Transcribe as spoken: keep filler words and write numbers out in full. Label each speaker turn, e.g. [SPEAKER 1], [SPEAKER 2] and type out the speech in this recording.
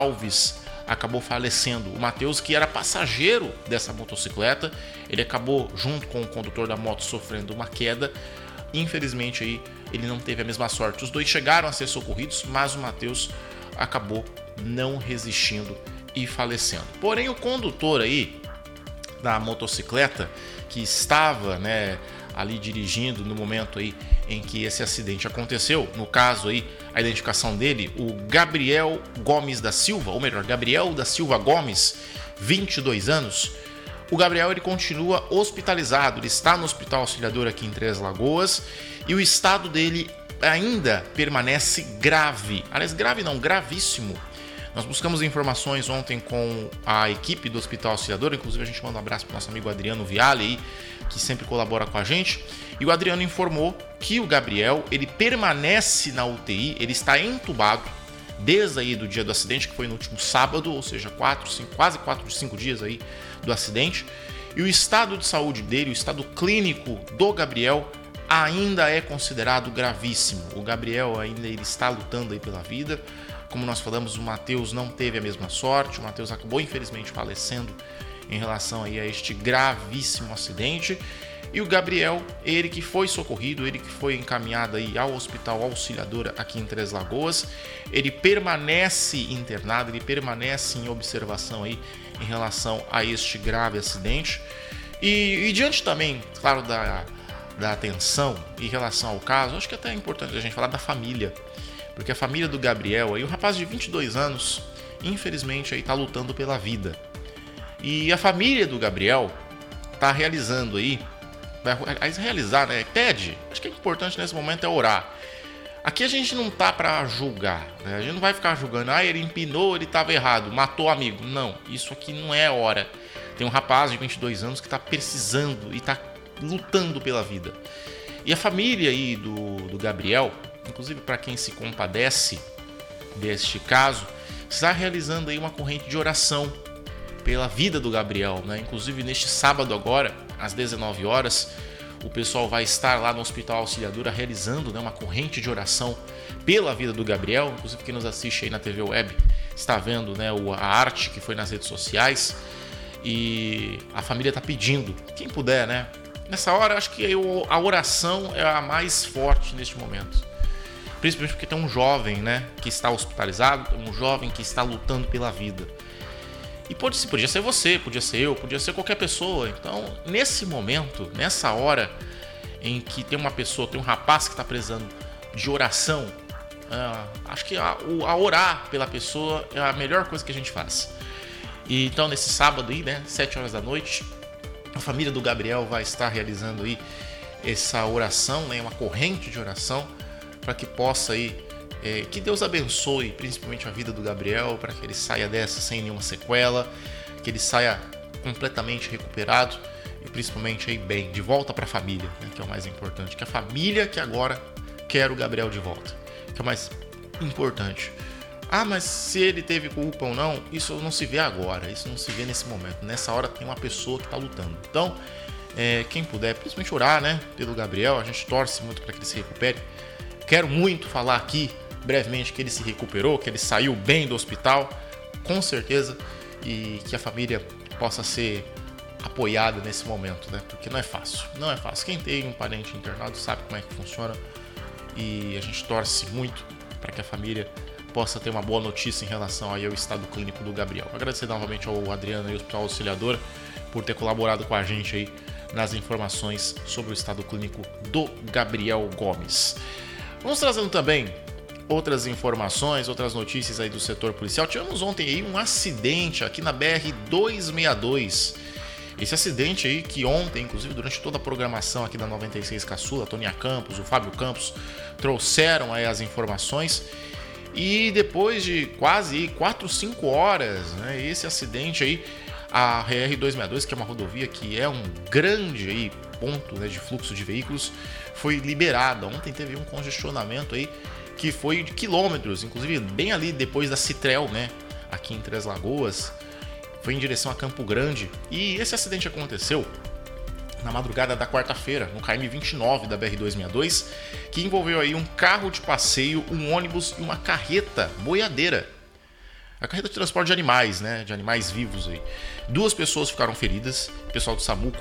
[SPEAKER 1] Alves acabou falecendo. O Matheus, que era passageiro dessa motocicleta, ele acabou junto com o condutor da moto sofrendo uma queda. Infelizmente aí ele não teve a mesma sorte. Os dois chegaram a ser socorridos, mas o Matheus acabou não resistindo e falecendo. Porém, o condutor aí da motocicleta que estava, né, ali dirigindo no momento aí em que esse acidente aconteceu, no caso aí a identificação dele, o Gabriel Gomes da Silva, ou melhor, Gabriel da Silva Gomes, vinte e dois anos. O Gabriel, ele continua hospitalizado, ele está no Hospital Auxiliadora aqui em Três Lagoas e o estado dele ainda permanece grave. Aliás, grave não, gravíssimo. Nós buscamos informações ontem com a equipe do Hospital Auxiliadora, inclusive a gente manda um abraço para o nosso amigo Adriano Viale, aí, que sempre colabora com a gente. E o Adriano informou que o Gabriel, ele permanece na U T I, ele está entubado desde aí do dia do acidente, que foi no último sábado, ou seja, quatro, cinco, quase quatro, cinco dias aí do acidente. E o estado de saúde dele, o estado clínico do Gabriel ainda é considerado gravíssimo. O Gabriel ainda ele está lutando aí pela vida. Como nós falamos, o Matheus não teve a mesma sorte. O Matheus acabou infelizmente falecendo em relação aí a este gravíssimo acidente. E o Gabriel, ele que foi socorrido, ele que foi encaminhado aí ao Hospital Auxiliadora aqui em Três Lagoas, ele permanece internado, ele permanece em observação aí em relação a este grave acidente. E, e diante também, claro, da, da atenção em relação ao caso, acho que até é importante a gente falar da família, porque a família do Gabriel, aí, um rapaz de vinte e dois anos, infelizmente aí está lutando pela vida. E a família do Gabriel está realizando aí, vai realizar, né? Pede, acho que é importante nesse momento é orar. Aqui a gente não tá para julgar, né? A gente não vai ficar julgando, ah, ele empinou, ele estava errado, matou o amigo. Não, isso aqui não é hora. Tem um rapaz de vinte e dois anos que está precisando e está lutando pela vida. E a família aí do, do Gabriel, inclusive para quem se compadece deste caso, está realizando aí uma corrente de oração pela vida do Gabriel, né? Inclusive neste sábado agora, às dezenove horas, o pessoal vai estar lá no Hospital Auxiliadora realizando, né, uma corrente de oração pela vida do Gabriel. Inclusive quem nos assiste aí na T V Web está vendo, né, a arte que foi nas redes sociais e a família está pedindo, quem puder, né? Nessa hora acho que a oração é a mais forte neste momento, principalmente porque tem um jovem, né, que está hospitalizado, um jovem que está lutando pela vida. E pode, podia ser você, podia ser eu, podia ser qualquer pessoa. Então, nesse momento, nessa hora em que tem uma pessoa, tem um rapaz que está precisando de oração, uh, acho que a, a orar pela pessoa é a melhor coisa que a gente faz. E então, nesse sábado aí, né, sete horas da noite, a família do Gabriel vai estar realizando aí essa oração, né, uma corrente de oração, para que possa aí É, que Deus abençoe principalmente a vida do Gabriel, para que ele saia dessa sem nenhuma sequela, que ele saia completamente recuperado e principalmente aí bem, de volta para a família, né, que é o mais importante, que a família que agora quer o Gabriel de volta, que é o mais importante. Ah, mas se ele teve culpa ou não, isso não se vê agora, isso não se vê nesse momento. Nessa hora tem uma pessoa que está lutando. Então, é, quem puder, principalmente orar, né, pelo Gabriel, a gente torce muito para que ele se recupere. Quero muito falar aqui brevemente que ele se recuperou, que ele saiu bem do hospital, com certeza, e que a família possa ser apoiada nesse momento, né? Porque não é fácil, não é fácil. Quem tem um parente internado sabe como é que funciona e a gente torce muito para que a família possa ter uma boa notícia em relação aí ao estado clínico do Gabriel. Agradecer novamente ao Adriano e ao Hospital Auxiliadora por ter colaborado com a gente aí nas informações sobre o estado clínico do Gabriel Gomes. Vamos trazendo também outras informações, outras notícias aí do setor policial. Tivemos ontem aí um acidente aqui na B R duzentos e sessenta e dois. Esse acidente aí que ontem, inclusive durante toda a programação aqui da noventa e seis Caçula, a Toninha Campos, o Fábio Campos trouxeram aí as informações. E depois de quase quatro, cinco horas, né, esse acidente aí, a R duzentos e sessenta e dois, que é uma rodovia que é um grande aí ponto, né, de fluxo de veículos, foi liberada. Ontem teve um congestionamento aí que foi de quilômetros, inclusive bem ali depois da Citrel, né, aqui em Três Lagoas, foi em direção a Campo Grande. E esse acidente aconteceu na madrugada da quarta-feira, no K M vinte e nove da B R duzentos e sessenta e dois, que envolveu aí um carro de passeio, um ônibus e uma carreta boiadeira. A carreta de transporte de animais, né? De animais vivos aí. Duas pessoas ficaram feridas. O pessoal do SAMU